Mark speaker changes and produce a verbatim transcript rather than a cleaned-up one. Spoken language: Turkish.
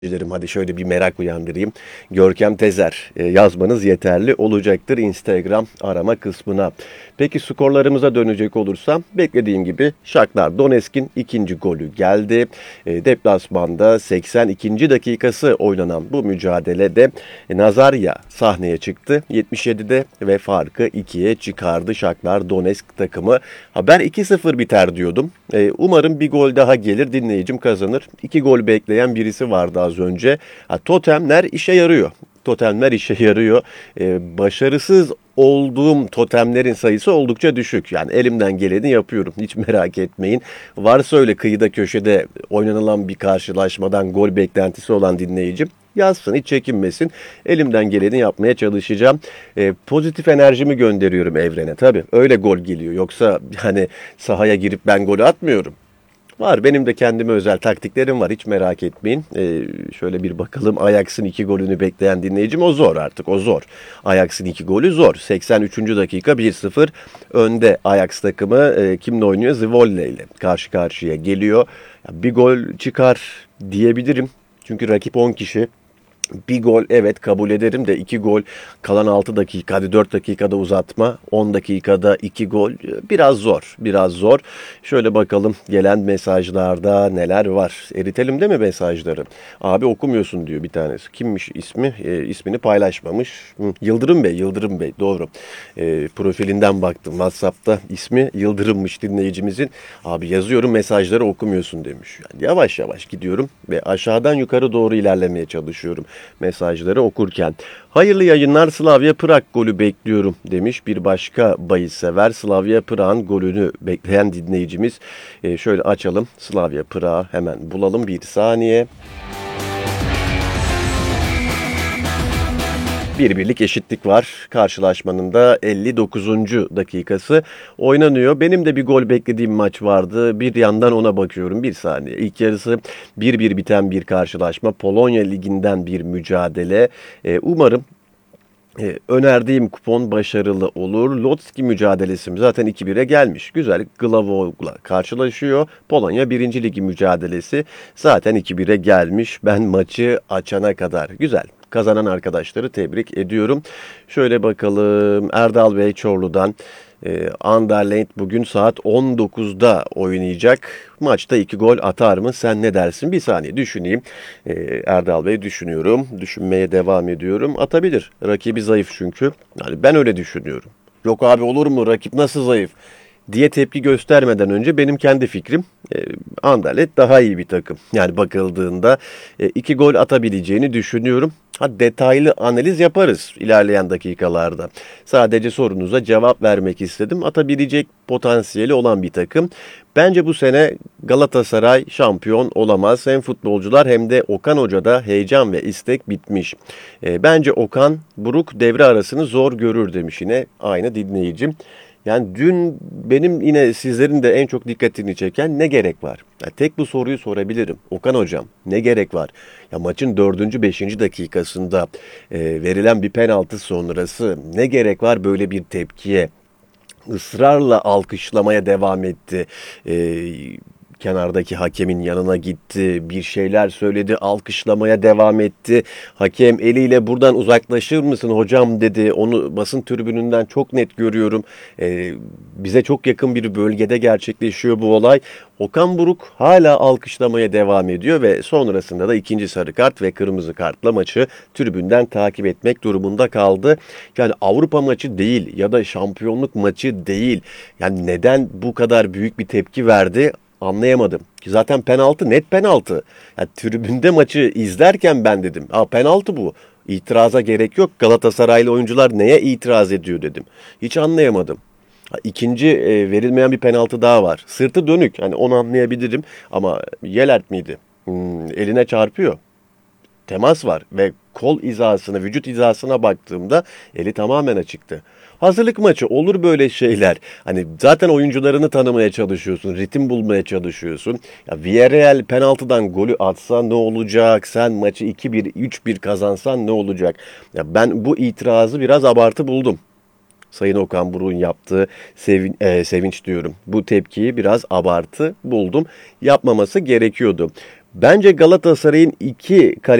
Speaker 1: Dilerim hadi şöyle bir merak uyandırayım. Görkem Tezer e, yazmanız yeterli olacaktır Instagram arama kısmına. Peki skorlarımıza dönecek olursam beklediğim gibi Shakhtar Donetsk'in ikinci golü geldi. E, deplasmanda seksen ikinci dakikası oynanan bu mücadelede e, Nazarya sahneye çıktı. yetmiş yedide ve farkı ikiye çıkardı Shakhtar Donetsk takımı. Ha, ben iki sıfır biter diyordum. E, umarım bir gol daha gelir, dinleyicim kazanır. İki gol bekleyen birisi vardı az önce. Ha, totemler işe yarıyor. Totemler işe yarıyor. Ee, başarısız olduğum totemlerin sayısı oldukça düşük. Yani elimden geleni yapıyorum. Hiç merak etmeyin. Varsa öyle kıyıda köşede oynanılan bir karşılaşmadan gol beklentisi olan dinleyicim yazsın, hiç çekinmesin. Elimden geleni yapmaya çalışacağım. Ee, pozitif enerjimi gönderiyorum evrene. Tabii öyle gol geliyor. Yoksa hani sahaya girip ben golü atmıyorum. Var, benim de kendime özel taktiklerim var, hiç merak etmeyin. Ee, şöyle bir bakalım, Ajax'ın iki golünü bekleyen dinleyicim, o zor artık, o zor. Ajax'ın iki golü zor. seksen üçüncü dakika bir sıfır önde Ajax takımı. E, kimle oynuyor? Zwolle ile karşı karşıya geliyor. Ya, bir gol çıkar diyebilirim. Çünkü rakip on kişi. Bir gol evet kabul ederim de iki gol kalan altı dakika, hadi dört dakikada uzatma, on dakikada iki gol biraz zor, biraz zor. Şöyle bakalım gelen mesajlarda neler var. Eritelim değil mi mesajları? Abi okumuyorsun diyor bir tanesi. Kimmiş ismi? E, ismini paylaşmamış. Hı, Yıldırım Bey, Yıldırım Bey doğru. E, profilinden baktım WhatsApp'ta, ismi Yıldırım'mış dinleyicimizin. Abi yazıyorum, mesajları okumuyorsun demiş. Yani yavaş yavaş gidiyorum ve aşağıdan yukarı doğru ilerlemeye çalışıyorum mesajları okurken. Hayırlı yayınlar, Slavia Prag golü bekliyorum demiş bir başka bahis sever. Slavia Prag'ın golünü bekleyen dinleyicimiz. Ee, şöyle açalım. Slavia Prag'ı hemen bulalım, bir saniye. Bir birlik eşitlik var. Karşılaşmanın da elli dokuzuncu dakikası oynanıyor. Benim de bir gol beklediğim maç vardı. Bir yandan ona bakıyorum. Bir saniye. İlk yarısı bir bir biten bir karşılaşma. Polonya Ligi'nden bir mücadele. Ee, umarım e, önerdiğim kupon başarılı olur. Lotski mücadelesi zaten iki bire gelmiş. Güzel. Glavov'la karşılaşıyor. Polonya birinci Ligi mücadelesi zaten iki bire gelmiş. Ben maçı açana kadar. Güzel. Kazanan arkadaşları tebrik ediyorum. Şöyle bakalım. Erdal Bey Çorlu'dan. E, Anderlecht bugün saat on dokuzda oynayacak. Maçta iki gol atar mı? Sen ne dersin? Bir saniye düşüneyim. E, Erdal Bey düşünüyorum. Düşünmeye devam ediyorum. Atabilir. Rakibi zayıf çünkü. Yani ben öyle düşünüyorum. Yok abi olur mu? Rakip nasıl zayıf diye tepki göstermeden önce benim kendi fikrim, e, Anderlecht daha iyi bir takım. Yani bakıldığında e, iki gol atabileceğini düşünüyorum. Ha, detaylı analiz yaparız ilerleyen dakikalarda. Sadece sorunuza cevap vermek istedim. Atabilecek potansiyeli olan bir takım. Bence bu sene Galatasaray şampiyon olamaz. Hem futbolcular hem de Okan Hoca'da heyecan ve istek bitmiş. E, bence Okan Buruk devre arasını zor görür demiş yine aynı dinleyicim. Yani dün benim yine sizlerin de en çok dikkatini çeken ne gerek var? Ya tek bu soruyu sorabilirim. Okan hocam ne gerek var? Ya maçın dördüncü beşinci dakikasında e, verilen bir penaltı sonrası ne gerek var böyle bir tepkiye? Israrla alkışlamaya devam etti. E, kenardaki hakemin yanına gitti, bir şeyler söyledi, alkışlamaya devam etti. Hakem eliyle buradan uzaklaşır mısın hocam dedi. Onu basın tribününden çok net görüyorum. Ee, bize çok yakın bir bölgede gerçekleşiyor bu olay. Okan Buruk hala alkışlamaya devam ediyor ve sonrasında da ikinci sarı kart ve kırmızı kartla maçı tribünden takip etmek durumunda kaldı. Yani Avrupa maçı değil ya da şampiyonluk maçı değil. Yani neden bu kadar büyük bir tepki verdi? Anlayamadım. Zaten penaltı, net penaltı. Yani tribünde maçı izlerken ben dedim. Ha, penaltı bu. İtiraza gerek yok. Galatasaraylı oyuncular neye itiraz ediyor dedim. Hiç anlayamadım. Ha, İkinci e, verilmeyen bir penaltı daha var. Sırtı dönük. Hani onu anlayabilirim. Ama Yelert miydi? Hmm, eline çarpıyor. Temas var ve kol hizasına, vücut hizasına baktığımda eli tamamen açıktı. Hazırlık maçı olur böyle şeyler. Hani zaten oyuncularını tanımaya çalışıyorsun, ritim bulmaya çalışıyorsun. Ya Villarreal penaltıdan golü atsa ne olacak? Sen maçı iki bir, üç bir kazansan ne olacak? Ya ben bu itirazı biraz abartı buldum. Sayın Okan Buruk'un yaptığı sevin, e, sevinç diyorum. Bu tepkiyi biraz abartı buldum. Yapmaması gerekiyordu. Bence Galatasaray'ın iki